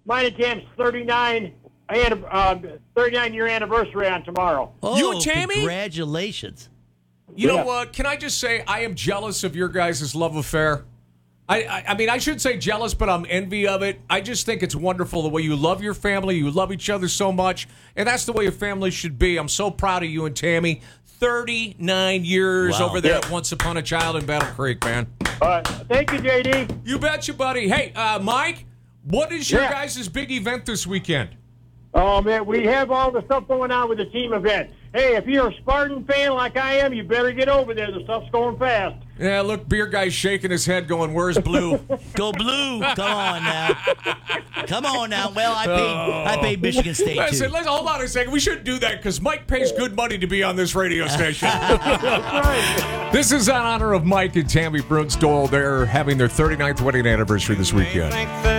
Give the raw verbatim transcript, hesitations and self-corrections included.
mine and Tam's thirty-nine, uh, thirty-nine year anniversary on tomorrow. Oh, You and Tammy? Congratulations. You Yeah. know what? Can I just say I am jealous of your guys' love affair? I, I, I mean, I shouldn't say jealous, but I'm envy of it. I just think it's wonderful the way you love your family, you love each other so much, and that's the way a family should be. I'm so proud of you and Tammy. thirty-nine years Wow. over there Yeah. at Once Upon a Child in Battle Creek, man. All right. Thank you, J D. You betcha, buddy. Hey, uh, Mike, what is your Yeah. guys' big event this weekend? Oh, man, we have all the stuff going on with the team event. Hey, if you're a Spartan fan like I am, you better get over there. The stuff's going fast. Yeah, look, beer guy's shaking his head going, where's Blue? Go Blue. Come on now. Come on now. Well, I paid, I paid Michigan State, Listen, too. let's, hold on a second. We shouldn't do that because Mike pays good money to be on this radio station. That's right. This is in honor of Mike and Tammy Bruns Doyle. They're having their thirty-ninth wedding anniversary this weekend.